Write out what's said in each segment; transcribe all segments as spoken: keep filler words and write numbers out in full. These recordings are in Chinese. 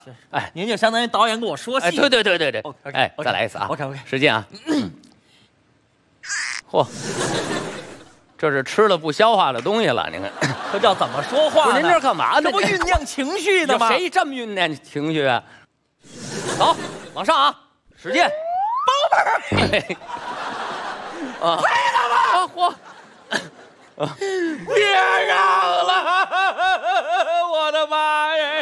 哎，您就相当于导演跟我说戏。 哎，对对对对对。 哦哎，再来一次啊 OK OK， 使劲啊！嚯，这是吃了不消化的东西了，您看。 这叫怎么说话呢？ 您这干嘛呢？ 这不酝酿情绪呢吗？ 谁这么酝酿情绪啊？走，往上啊，使劲！ 宝贝儿， 啊， 废了吧！ 啊，嚯！ 别让了，我的妈呀！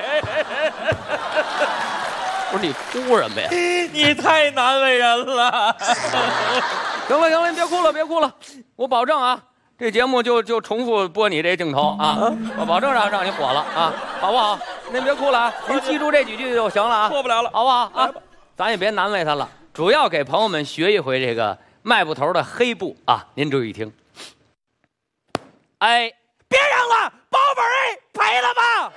不是你哭什么呀？ 你太难为人了。 行了行了，你别哭了别哭了，我保证啊，这节目就就重复播你这镜头啊，我保证让让你火了啊，好不好？您别哭了啊，您记住这几句就行了啊， 错不了了， 好不好啊？咱也别难为他了，主要给朋友们学一回这个迈步头的黑步啊，您注意听。哎， 别让了，宝贝儿，赔了吧！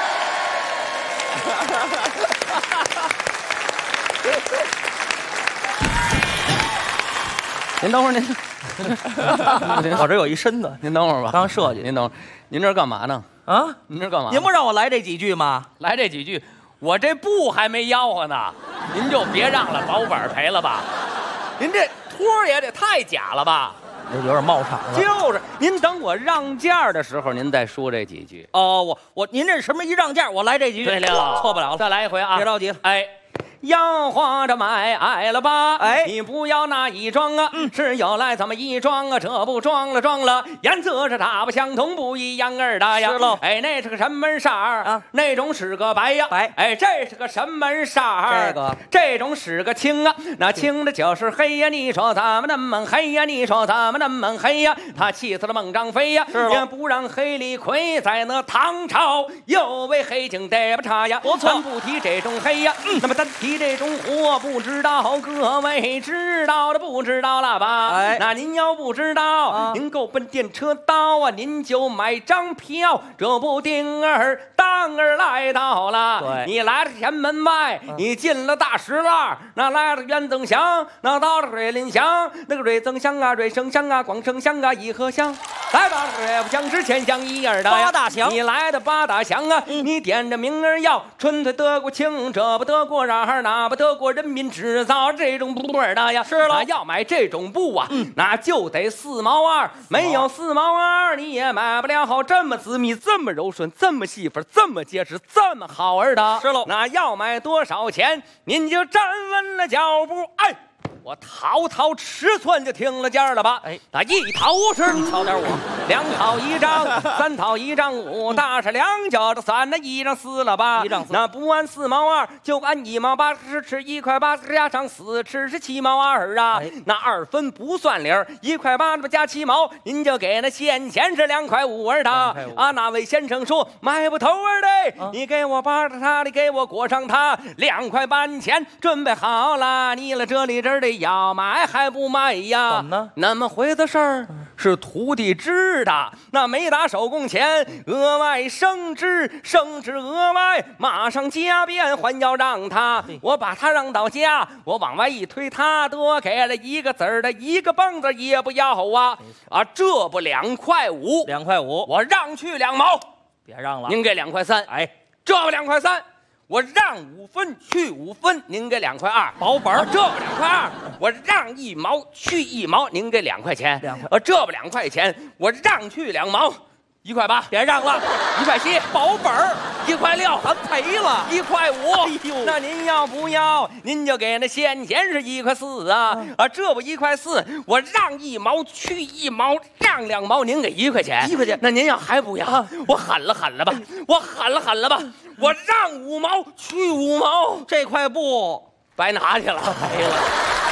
您等会儿您， 我这有一身子， 您等会儿吧， 刚设计。 您等会儿，您这干嘛呢？ 啊， 您这干嘛？ 您不让我来这几句吗？ 来这几句，我这布还没吆喝呢，您就别让了，保本赔了吧。您这托也得太假了吧？ 有点冒场了。 就是，您等我让价的时候，您再说这几句。 哦，我我您这什么一让价，我来这几句。 对了， 错不了了。 再来一回啊！ 别着急。 哎。要花着买爱了吧？ 哎， 你不要那一装啊，嗯，是要来怎么一装啊？这不装了装了，颜色是大不相同，不一样儿的呀。 是喽。 哎，那是个什么色儿啊？那种是个白呀， 白。 哎，这是个什么色儿？ 这个这种是个青啊，那青的就是黑呀。你说怎么那么黑呀？你说怎么那么黑呀？他气死了孟张飞呀， 是也不让黑李逵在那唐朝又为黑警逮不查呀。 不错， 咱不提这种黑呀，嗯，那么咱提这种火。我不知道，各位知道的不知道了吧？ 哎， 那您要不知道，啊、您够奔电车道啊，您就买张票，这不定儿当儿来到了。 对， 你来到前门外，啊、你进了大石栏，那来了袁增祥，那到了瑞林祥，那个瑞增祥啊，瑞生祥啊，广生祥啊，颐和祥，来到了瑞福祥之前祥一二的八大祥， 你来的八大祥啊，嗯、你点着名儿要春退得过情，这不得过让儿，那不得过人。人民制造这种布儿的呀， 是了， 要买这种布啊，嗯、那就得四毛二，没有四毛二你也买不了好这么紫密、这么柔顺、这么细粉、这么结实、这么好儿的。 是喽， 那要买多少钱？您就站稳了脚步，哎。我掏掏尺寸就听了价了吧？哎，那一掏是你掏点我，两掏一张，三掏一张五，大是两角的算那一张四了吧？ 一张四， 那不按四毛二，就按一毛八十尺，一块八加上四尺是七毛二啊。哎、那二分不算零，一块八加七毛，您就给那先前是两块五儿的啊。那位先生说买不头儿的，啊、你给我扒着它，你给我裹上它，两块半钱准备好了，你了这里这儿的。要买还不买呀？ 怎么呢？ 那么回的事儿是徒弟知的，那没打手工钱，额外升职，升职额外马上加鞭，还要让他，我把他让到家，我往外一推，他多给了一个子儿的一个蹦子也不要啊啊！这不两块五， 两块五， 我让去两毛， 别让了， 您给两块三，哎，这不两块三。我让五分去五分，您给两块二， 保本儿。 这不两块二，我让一毛去一毛，您给两块钱。 两块， 呃，这不两块钱，我让去两毛，一块八， 别让了， 一块七， 保本儿， 一块六， 咱赔了， 一块五。 哎呦， 那您要不要？您就给那先前是一块四啊，嗯、啊，这不一块四，我让一毛去一毛，让两毛，您给一块钱， 一块钱。 那您要还不要？啊、我喊了喊了吧，我喊了喊了吧。我让五毛去五毛， 这块布白拿去了，赔了。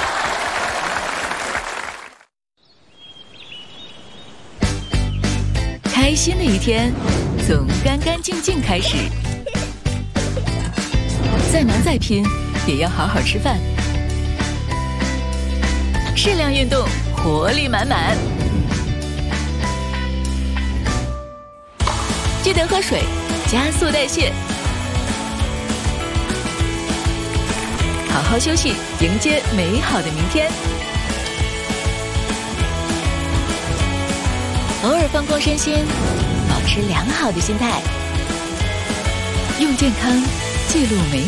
开心的一天从干干净净开始，再忙再拼也要好好吃饭，适量运动，活力满满。记得喝水，加速代谢。好好休息，迎接美好的明天。偶尔放空身心，保持良好的心态，用健康记录美